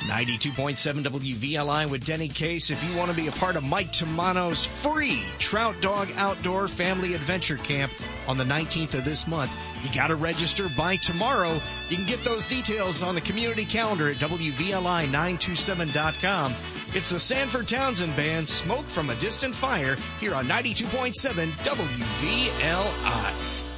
92.7 WVLI with Denny Case. If you want to be a part of Mike Tamano's free Trout Dog Outdoor Family Adventure Camp on the 19th of this month, you got to register by tomorrow. You can get those details on the community calendar at WVLI927.com. It's the Sanford Townsend Band, Smoke from a Distant Fire, here on 92.7 WVLI.